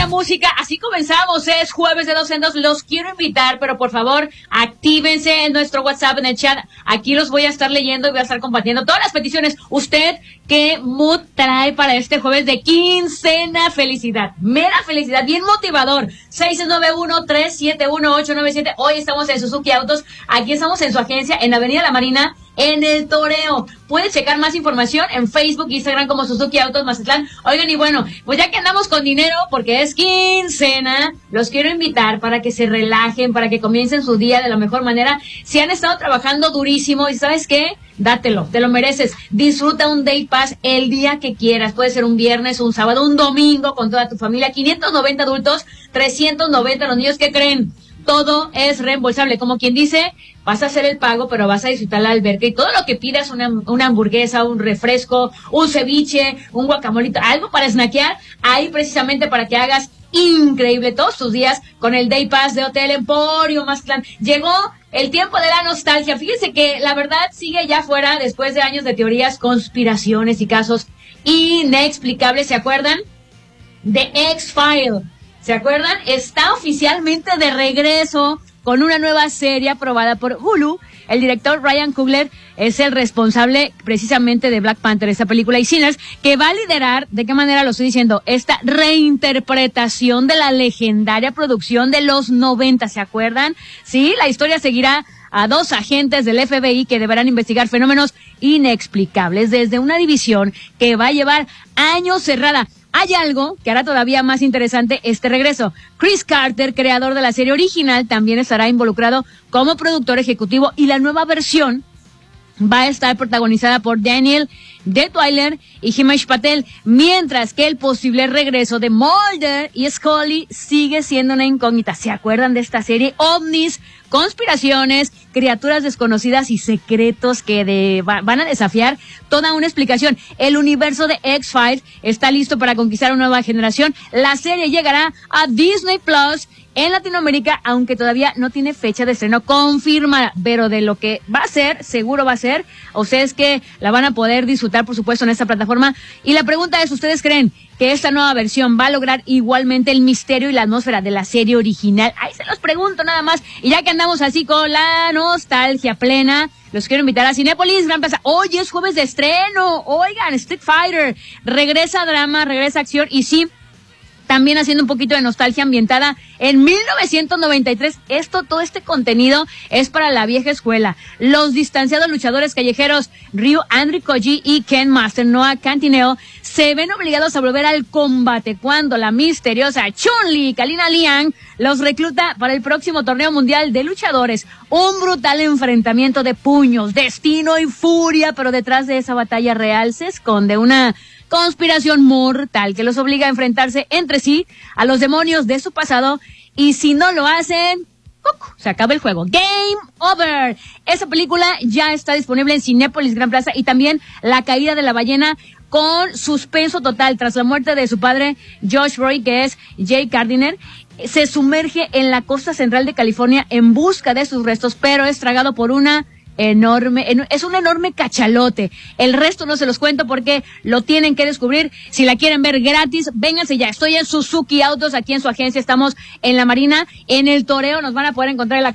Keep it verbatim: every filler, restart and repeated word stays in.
música, así comenzamos, es jueves de dos en dos, los quiero invitar, pero por favor, actívense en nuestro WhatsApp, en el chat, aquí los voy a estar leyendo y voy a estar compartiendo todas las peticiones. ¿Usted qué mood trae para este jueves de quincena? Felicidad, mera felicidad, bien motivador. seis nueve uno, tres siete uno, ocho nueve siete, hoy estamos en Suzuki Autos, aquí estamos en su agencia, en Avenida La Marina, en El Toreo. Puedes checar más información en Facebook, Instagram como Suzuki Autos Mazatlán. Oigan, y bueno, pues ya que andamos con dinero, porque es quincena, los quiero invitar para que se relajen, para que comiencen su día de la mejor manera. Si han estado trabajando durísimo, y ¿sabes qué? Dátelo, te lo mereces. Disfruta un Day Pass el día que quieras. Puede ser un viernes, un sábado, un domingo con toda tu familia. quinientos noventa adultos, trescientos noventa los niños. ¿Qué creen? Todo es reembolsable, como quien dice, vas a hacer el pago, pero vas a disfrutar la alberca y todo lo que pidas, una, una hamburguesa, un refresco, un ceviche, un guacamolito, algo para snackear, ahí precisamente para que hagas increíble todos tus días con el Day Pass de Hotel Emporio Mazatlán. Llegó el tiempo de la nostalgia. Fíjense que la verdad sigue ya fuera después de años de teorías, conspiraciones y casos inexplicables. ¿Se acuerdan? The X-Files. ¿Se acuerdan? Está oficialmente de regreso con una nueva serie aprobada por Hulu. El director Ryan Coogler es el responsable precisamente de Black Panther, esta película, y Sinners, que va a liderar, ¿de qué manera lo estoy diciendo? Esta reinterpretación de la legendaria producción de los noventa, ¿se acuerdan? Sí, la historia seguirá a dos agentes del F B I que deberán investigar fenómenos inexplicables desde una división que va a llevar años cerrada. Hay algo que hará todavía más interesante este regreso. Chris Carter, creador de la serie original, también estará involucrado como productor ejecutivo, y la nueva versión va a estar protagonizada por Daniel Detweiler y Himesh Patel, mientras que el posible regreso de Mulder y Scully sigue siendo una incógnita. ¿Se acuerdan de esta serie? Ovnis, conspiraciones, criaturas desconocidas y secretos que de, va, van a desafiar toda una explicación. El universo de X-Files está listo para conquistar una nueva generación. La serie llegará a Disney Plus en Latinoamérica, aunque todavía no tiene fecha de estreno confirmada, pero de lo que va a ser, seguro va a ser. Ustedes que la van a poder disfrutar, por supuesto, en esta plataforma. Y la pregunta es, ¿ustedes creen que esta nueva versión va a lograr igualmente el misterio y la atmósfera de la serie original? Ahí se los pregunto nada más. Y ya que andamos así con la nostalgia plena, los quiero invitar a Cinépolis Gran Plaza. Hoy es jueves de estreno. Oigan, Street Fighter. Regresa drama, regresa acción, y sí, también haciendo un poquito de nostalgia ambientada en mil novecientos noventa y tres. Esto, todo este contenido es para la vieja escuela. Los distanciados luchadores callejeros Ryu Andrew Koji y Ken Master Noah Cantineo se ven obligados a volver al combate cuando la misteriosa Chun-Li Kalina Liang los recluta para el próximo torneo mundial de luchadores. Un brutal enfrentamiento de puños, destino y furia, pero detrás de esa batalla real se esconde una conspiración mortal que los obliga a enfrentarse entre sí a los demonios de su pasado, y si no lo hacen, ¡cuc!, se acaba el juego. Game over. Esa película ya está disponible en Cinépolis Gran Plaza, y también La caída de la ballena, con suspenso total tras la muerte de su padre Josh Roy, que es Jay Gardiner. Se sumerge en la costa central de California en busca de sus restos, pero es tragado por una enorme, es un enorme cachalote. El resto no se los cuento porque lo tienen que descubrir. Si la quieren ver gratis, vénganse ya. Estoy en Suzuki Autos, aquí en su agencia. Estamos en La Marina, en El Toreo. Nos van a poder encontrar en la